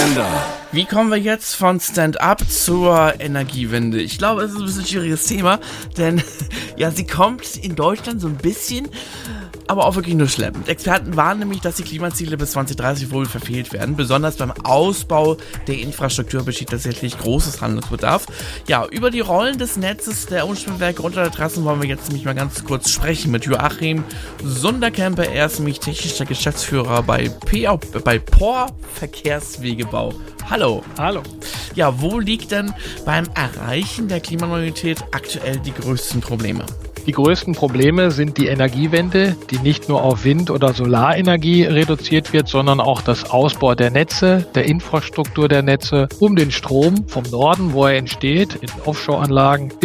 Agenda. Wie kommen wir jetzt von Stand-up zur Energiewende? Ich glaube, es ist ein bisschen ein schwieriges Thema, denn ja, sie kommt in Deutschland so ein bisschen, aber auch wirklich nur schleppend. Experten warnen nämlich, dass die Klimaziele bis 2030 wohl verfehlt werden. Besonders beim Ausbau der Infrastruktur besteht tatsächlich großes Handlungsbedarf. Ja, über die Rollen des Netzes der Umspannwerke unter der Trassen wollen wir jetzt nämlich mal ganz kurz sprechen mit Joachim Sunderkämper. Er ist nämlich technischer Geschäftsführer bei POR Verkehrswegebau. Hallo. Hallo. Ja, wo liegt denn beim Erreichen der Klimaneutralität aktuell die größten Probleme? Die größten Probleme sind die Energiewende, die nicht nur auf Wind- oder Solarenergie reduziert wird, sondern auch das Ausbau der Netze, der Infrastruktur der Netze, um den Strom vom Norden, wo er entsteht, in Offshore-Anlagen,